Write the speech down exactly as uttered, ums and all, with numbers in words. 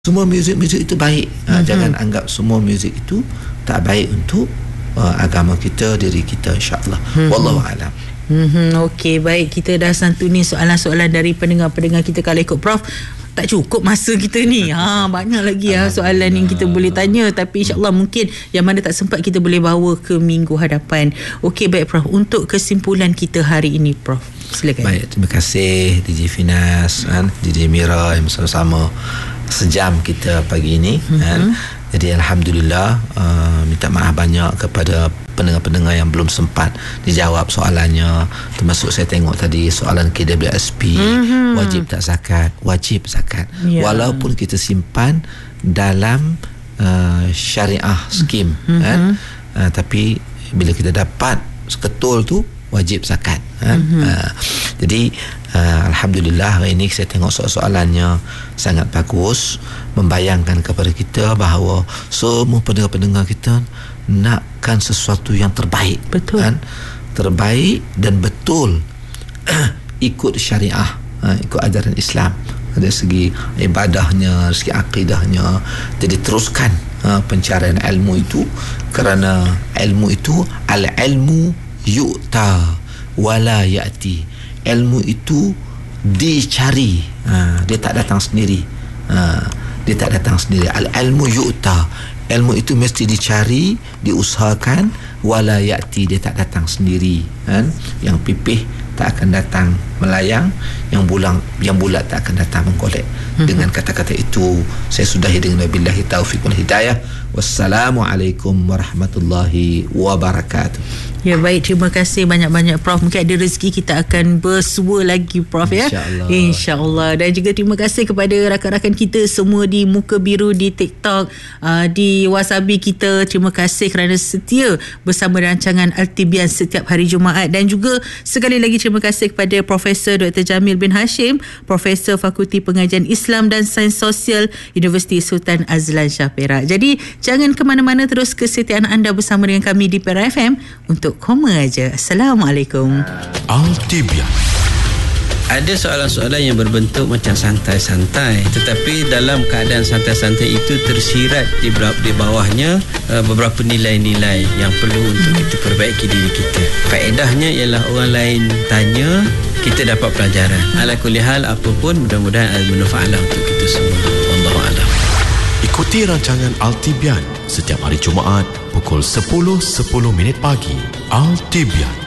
Semua muzik-muzik itu baik. Mm-hmm. Jangan anggap semua muzik itu tak baik untuk uh, agama kita, diri kita, insya-Allah. Mm-hmm. Wallahu a'lam. Hmm, okey, baik, kita dah santuni soalan-soalan dari pendengar-pendengar kita. Kalau ikut Prof, tak cukup masa kita ni. Ha, banyak lagi ya soalan yang kita boleh tanya, tapi insya-Allah mungkin yang mana tak sempat kita boleh bawa ke minggu hadapan. Okey, baik Prof, untuk kesimpulan kita hari ini Prof, silakan. Baik, terima kasih D J Finas, kan, D J Mira yang bersama-sama sejam kita pagi ini, mm-hmm. kan. Jadi alhamdulillah, uh, minta maaf banyak kepada pendengar-pendengar yang belum sempat dijawab soalannya. Termasuk saya tengok tadi soalan K W S P, mm-hmm. wajib tak zakat? Wajib zakat. Yeah. Walaupun kita simpan dalam uh, syariah skim, mm-hmm. kan. Uh, tapi bila kita dapat seketul tu, wajib zakat, kan? Mm-hmm. Uh, jadi uh, alhamdulillah hari ini saya tengok soalannya sangat bagus, membayangkan kepada kita bahawa semua pendengar-pendengar kita nakkan sesuatu yang terbaik. Betul, kan? Terbaik dan betul ikut syariah, uh, ikut ajaran Islam dari segi ibadahnya, dari segi akidahnya. Jadi teruskan uh, pencarian ilmu itu, kerana ilmu itu al-ilmu yu'ta wala ya'ti. Ilmu itu dicari, ha, dia tak datang sendiri, ha, dia tak datang sendiri. Al-ilmu yu'ta, ilmu itu mesti dicari, diusahakan. Wala ya'ti, dia tak datang sendiri, kan? Yang pipih tak akan datang melayang, yang bulang yang bulat tak akan datang menggolek. Mm-hmm. Dengan kata-kata itu saya sudahi dengan wabillahi taufiq wal hidayah. Wassalamualaikum warahmatullahi wabarakatuh. Ya, baik, terima kasih banyak-banyak Prof. Mungkin ada rezeki kita akan bersua lagi Prof, ya. InsyaAllah. InsyaAllah. Dan juga terima kasih kepada rakan-rakan kita semua di Muka Biru, di TikTok, uh, di Wasabi kita. Terima kasih kerana setia bersama rancangan Al-Tibian setiap hari Jumaat. Dan juga sekali lagi terima kasih kepada Profesor Doktor Jamil bin Hashim, Profesor Fakulti Pengajian Islam dan Sains Sosial, Universiti Sultan Azlan Shah Perak. Jadi jangan ke mana-mana, terus kesetiaan anda bersama dengan kami di Perak F M untuk koma aja. Assalamualaikum. Al-Tibian. Ada soalan-soalan yang berbentuk macam santai-santai, tetapi dalam keadaan santai-santai itu tersirat di, di bawahnya uh, beberapa nilai-nilai yang perlu untuk kita perbaiki diri kita. Faedahnya ialah orang lain tanya, kita dapat pelajaran. Ala kulli hal, apa pun, mudah-mudahan al-manfa'alah untuk kita semua. Wallahu a'lam. Ikuti rancangan Al-Tibian setiap hari Jumaat pukul sepuluh sepuluh minit pagi. Al-Tibian.